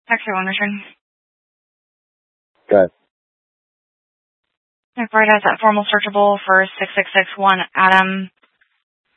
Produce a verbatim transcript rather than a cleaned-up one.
Taxi one return. Good. McBride has that formal searchable for six six six one Adam